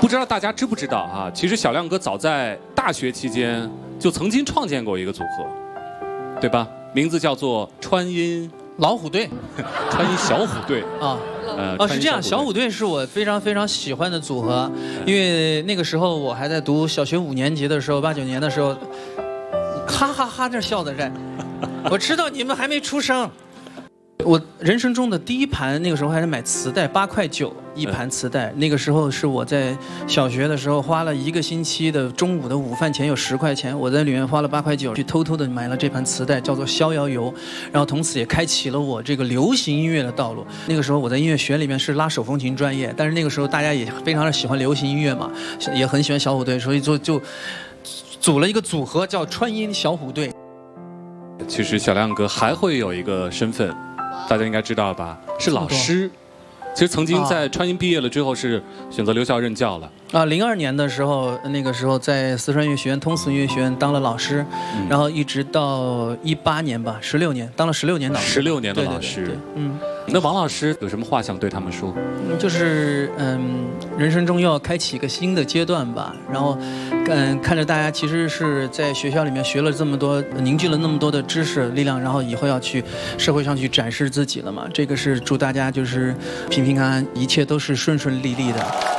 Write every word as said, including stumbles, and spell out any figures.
知道大家知不知道哈、啊？其实小亮哥早在大学期间就曾经创建过一个组合，对吧？名字叫做川音老虎队， 川音小虎队啊。 呃， 哦，是这样，小虎队是我非常非常喜欢的组合，因为那个时候我还在读小学五年级的时候，八九年的时候，哈哈哈这笑的在，我知道你们还没出生。我人生中的第一盘，那个时候还是买磁带，八块九一盘磁带。那个时候是我在小学的时候花了一个星期的中午的午饭钱有十块钱，我在里面花了八块九去偷偷的买了这盘磁带，叫做《逍遥游》，然后从此也开启了我这个流行音乐的道路。那个时候我在音乐学里面是拉手风琴专业，但是那个时候大家也非常的喜欢流行音乐嘛，也很喜欢小虎队，所以就就组了一个组合叫川音小虎队。 其实小亮哥还会有一个身份。大家应该知道吧？是老师。其实曾经在川音毕业了之后，是选择留校任教了。 啊，零二年的时候，那个时候在四川音乐学院、通俗音乐学院当了老师，嗯、然后一直到一八年吧，十六年，当了十六年老师。 十六年的老师， 对对对对嗯。 那王老师有什么话想对他们说？ 就是嗯，人生中要开启一个新的阶段吧。然后，嗯，看着大家其实是在学校里面学了这么多，凝聚了那么多的知识力量，然后以后要去社会上去展示自己了嘛。这个是祝大家就是平平安安，一切都是顺顺利利的。